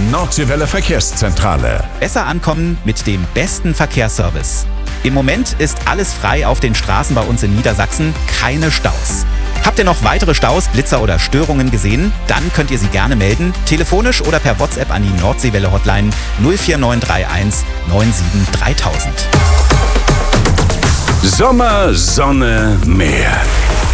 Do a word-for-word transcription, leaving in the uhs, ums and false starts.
Nordseewelle Verkehrszentrale. Besser ankommen mit dem besten Verkehrsservice. Im Moment ist alles frei auf den Straßen bei uns in Niedersachsen, keine Staus. Habt ihr noch weitere Staus, Blitzer oder Störungen gesehen? Dann könnt ihr sie gerne melden, telefonisch oder per WhatsApp an die Nordseewelle Hotline null vier neun drei eins neun sieben dreitausend. Sommer, Sonne, Meer.